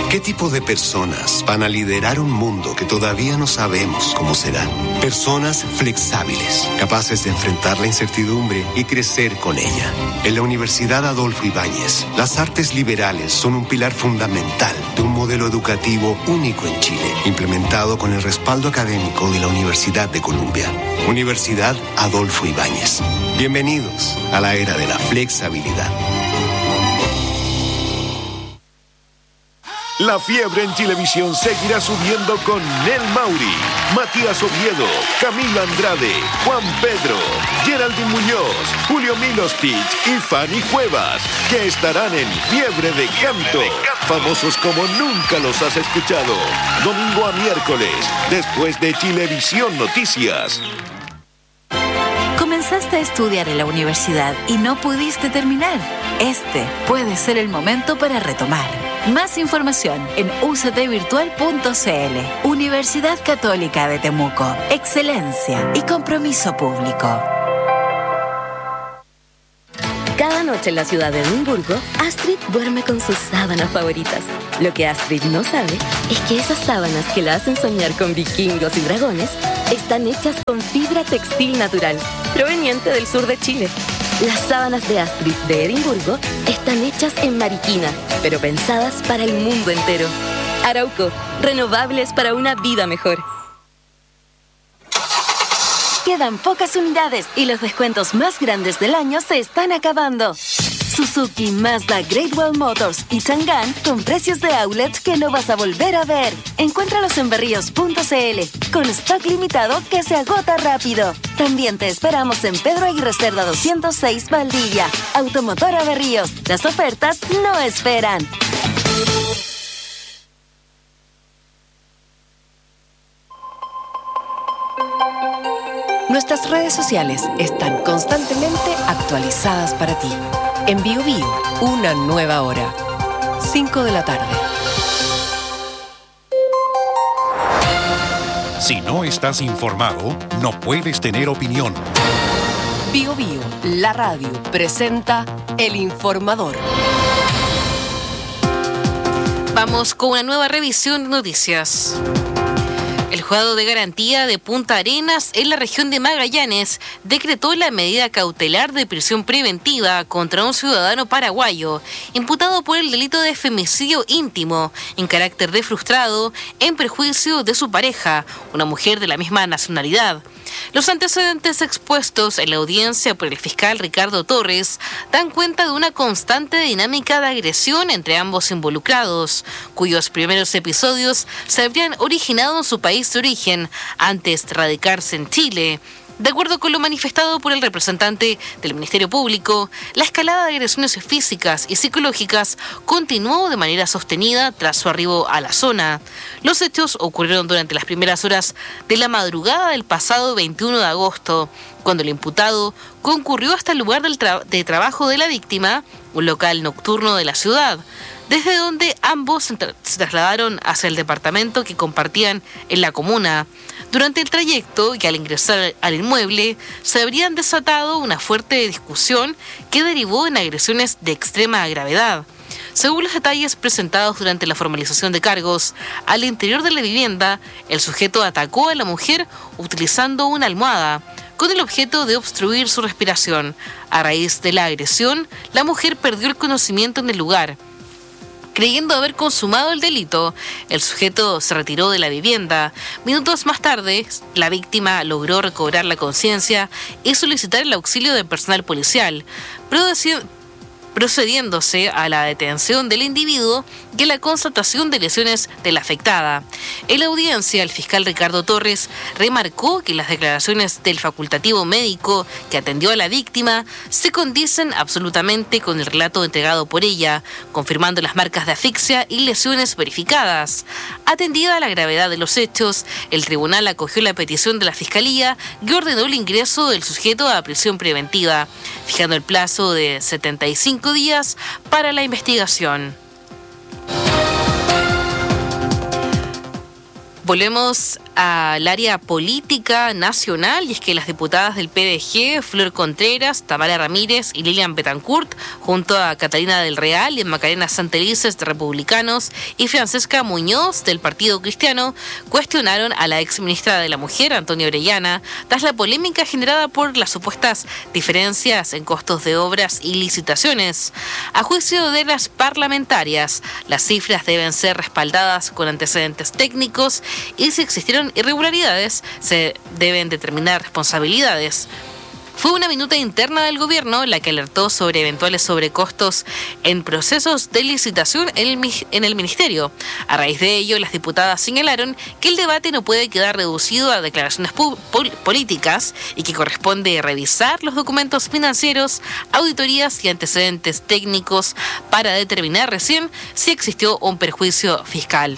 ¿Qué tipo de personas van a liderar un mundo que todavía no sabemos cómo será? Personas flexibles, capaces de enfrentar la incertidumbre y crecer con ella. En la Universidad Adolfo Ibáñez, las artes liberales son un pilar fundamental de un modelo educativo único en Chile, implementado con el respaldo académico de la Universidad de Columbia. Universidad Adolfo Ibáñez. Bienvenidos a la era de la flexibilidad. La fiebre en Chilevisión seguirá subiendo con Nel Mauri, Matías Oviedo, Camilo Andrade, Juan Pedro, Geraldine Muñoz, Julio Milostich y Fanny Cuevas, que estarán en Fiebre de Canto. Famosos como nunca los has escuchado. Domingo a miércoles, después de Chilevisión Noticias. Comenzaste a estudiar en la universidad y no pudiste terminar. Este puede ser el momento para retomar. Más información en uctvirtual.cl. Universidad Católica de Temuco. Excelencia y compromiso público. Cada noche en la ciudad de Edimburgo, Astrid duerme con sus sábanas favoritas. Lo que Astrid no sabe es que esas sábanas que la hacen soñar con vikingos y dragones están hechas con fibra textil natural, proveniente del sur de Chile. Las sábanas de Astrid de Edimburgo están hechas en Mariquina, pero pensadas para el mundo entero. Arauco, renovables para una vida mejor. Quedan pocas unidades y los descuentos más grandes del año se están acabando. Suzuki, Mazda, Great Wall Motors y Chang'an con precios de outlet que no vas a volver a ver. Encuéntralos en berríos.cl con stock limitado que se agota rápido. También te esperamos en Pedro Aguirre Cerda 206 Valdivia. Automotora Berríos. Las ofertas no esperan. Nuestras redes sociales están constantemente actualizadas para ti. En Bio Bio, una nueva hora. 5 de la tarde. Si no estás informado, no puedes tener opinión. Bio Bio, la radio, presenta El Informador. Vamos con una nueva revisión de noticias. El juzgado de garantía de Punta Arenas, en la región de Magallanes, decretó la medida cautelar de prisión preventiva contra un ciudadano paraguayo, imputado por el delito de femicidio íntimo, en carácter de frustrado, en perjuicio de su pareja, una mujer de la misma nacionalidad. Los antecedentes expuestos en la audiencia por el fiscal Ricardo Torres dan cuenta de una constante dinámica de agresión entre ambos involucrados, cuyos primeros episodios se habrían originado en su país de origen antes de radicarse en Chile. De acuerdo con lo manifestado por el representante del Ministerio Público, la escalada de agresiones físicas y psicológicas continuó de manera sostenida tras su arribo a la zona. Los hechos ocurrieron durante las primeras horas de la madrugada del pasado 21 de agosto, cuando el imputado concurrió hasta el lugar de trabajo de la víctima, un local nocturno de la ciudad, desde donde ambos se trasladaron hacia el departamento que compartían en la comuna. Durante el trayecto y al ingresar al inmueble, se habrían desatado una fuerte discusión que derivó en agresiones de extrema gravedad. Según los detalles presentados durante la formalización de cargos, al interior de la vivienda, el sujeto atacó a la mujer utilizando una almohada, con el objeto de obstruir su respiración. A raíz de la agresión, la mujer perdió el conocimiento en el lugar. Creyendo haber consumado el delito, el sujeto se retiró de la vivienda. Minutos más tarde, la víctima logró recobrar la conciencia y solicitar el auxilio del personal policial, procediéndose a la detención del individuo y a la constatación de lesiones de la afectada. En la audiencia, el fiscal Ricardo Torres remarcó que las declaraciones del facultativo médico que atendió a la víctima se condicen absolutamente con el relato entregado por ella, confirmando las marcas de asfixia y lesiones verificadas. Atendida la gravedad de los hechos, el tribunal acogió la petición de la fiscalía y ordenó el ingreso del sujeto a prisión preventiva, fijando el plazo de 75 días para la investigación. Volvemos al área política nacional, y es que las diputadas del PDG, Flor Contreras, Tamara Ramírez y Lilian Betancourt, junto a Catalina del Real y Macarena Santelices de Republicanos y Francesca Muñoz del Partido Cristiano, cuestionaron a la exministra de la Mujer, Antonia Orellana, tras la polémica generada por las supuestas diferencias en costos de obras y licitaciones. A juicio de las parlamentarias, las cifras deben ser respaldadas con antecedentes técnicos y si existieron irregularidades, se deben determinar responsabilidades. Fue una minuta interna del gobierno la que alertó sobre eventuales sobrecostos en procesos de licitación en el ministerio. A raíz de ello, las diputadas señalaron que el debate no puede quedar reducido a declaraciones políticas y que corresponde revisar los documentos financieros, auditorías y antecedentes técnicos para determinar recién si existió un perjuicio fiscal.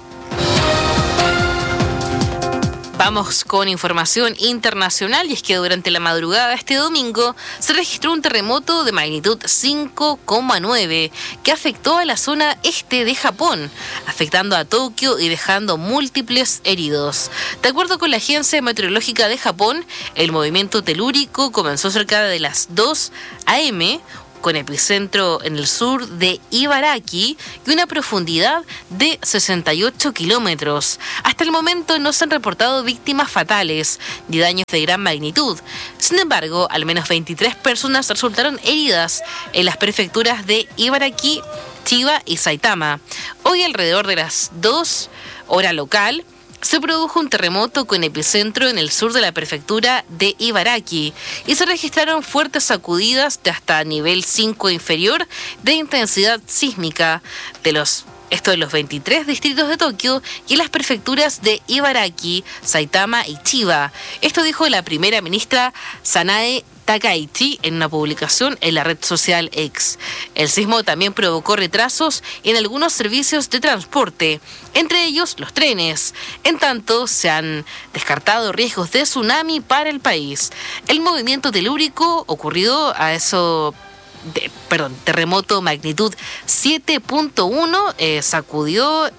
Vamos con información internacional, y es que durante la madrugada de este domingo se registró un terremoto de magnitud 5,9 que afectó a la zona este de Japón, afectando a Tokio y dejando múltiples heridos. De acuerdo con la Agencia Meteorológica de Japón, el movimiento telúrico comenzó cerca de las 2 a.m., con epicentro en el sur de Ibaraki y una profundidad de 68 kilómetros. Hasta el momento no se han reportado víctimas fatales ni daños de gran magnitud. Sin embargo, al menos 23 personas resultaron heridas en las prefecturas de Ibaraki, Chiba y Saitama. Hoy, alrededor de las 2 hora local, se produjo un terremoto con epicentro en el sur de la prefectura de Ibaraki y se registraron fuertes sacudidas de hasta nivel 5 inferior de intensidad sísmica de los 23 distritos de Tokio y en las prefecturas de Ibaraki, Saitama y Chiba. Esto dijo la primera ministra Sanae Takaichi en una publicación en la red social X. El sismo también provocó retrasos en algunos servicios de transporte, entre ellos los trenes. En tanto, se han descartado riesgos de tsunami para el país. El movimiento telúrico ocurrido terremoto magnitud 7.1 sacudió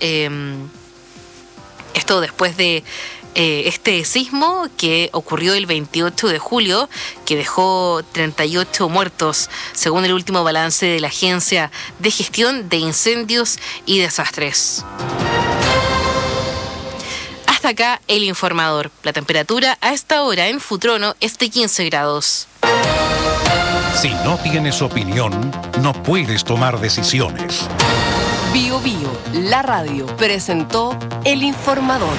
esto después de este sismo que ocurrió el 28 de julio, que dejó 38 muertos, según el último balance de la Agencia de Gestión de Incendios y Desastres. Hasta acá el informador. La temperatura a esta hora en Futrono es de 15 grados. Si no tienes opinión, no puedes tomar decisiones. Bio Bio, la radio, presentó El Informador.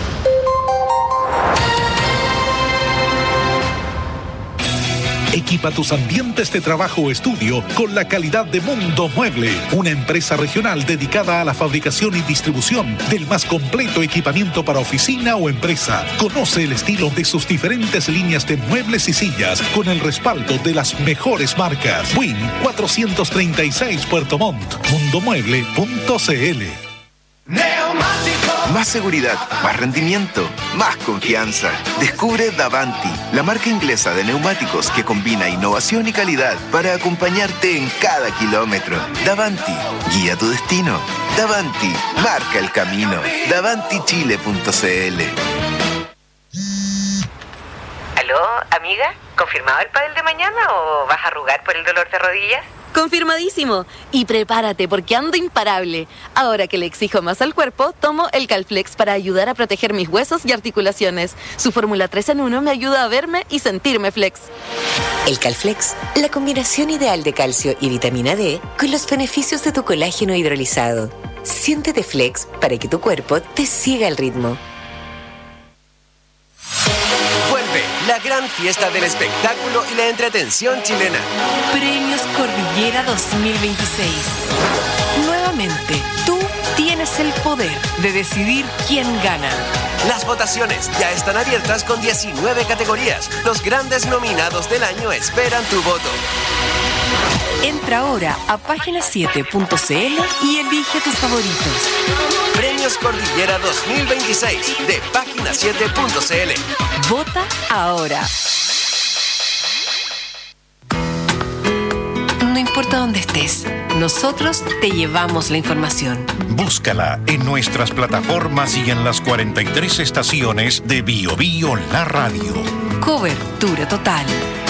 Equipa tus ambientes de trabajo o estudio con la calidad de Mundo Mueble, una empresa regional dedicada a la fabricación y distribución del más completo equipamiento para oficina o empresa. Conoce el estilo de sus diferentes líneas de muebles y sillas con el respaldo de las mejores marcas. Win 436 Puerto Montt. Mundomueble.cl. Más seguridad, más rendimiento, más confianza. Descubre Davanti, la marca inglesa de neumáticos que combina innovación y calidad para acompañarte en cada kilómetro. Davanti, guía tu destino. Davanti, marca el camino. DavantiChile.cl. ¿Aló, amiga? ¿Confirmado el pádel de mañana o vas a arrugar por el dolor de rodillas? Confirmadísimo. Y prepárate porque ando imparable. Ahora que le exijo más al cuerpo, tomo el Calflex para ayudar a proteger mis huesos y articulaciones. Su fórmula 3 en 1 me ayuda a verme y sentirme flex. El Calflex, la combinación ideal de calcio y vitamina D con los beneficios de tu colágeno hidrolizado. Siéntete flex para que tu cuerpo te siga el ritmo. La gran fiesta del espectáculo y la entretención chilena. Premios Cordillera 2026. Nuevamente, tú tienes el poder de decidir quién gana. Las votaciones ya están abiertas con 19 categorías. Los grandes nominados del año esperan tu voto. Entra ahora a página7.cl y elige tus favoritos. Premios Cordillera 2026 de página7.cl. Vota ahora. No importa dónde estés, Nosotros te llevamos la información. Búscala en nuestras plataformas y en las 43 estaciones de Bio Bio La Radio. Cobertura total.